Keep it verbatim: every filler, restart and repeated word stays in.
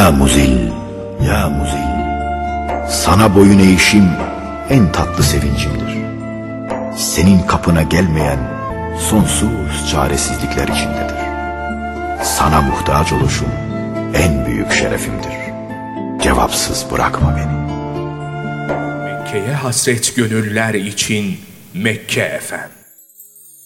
Ya muzil, ya muzil, sana boyun eğişim en tatlı sevincimdir. Senin kapına gelmeyen sonsuz çaresizlikler içindedir. Sana muhtaç oluşum en büyük şerefimdir. Cevapsız bırakma beni. Mekke'ye hasret gönüller için Mekke Efem.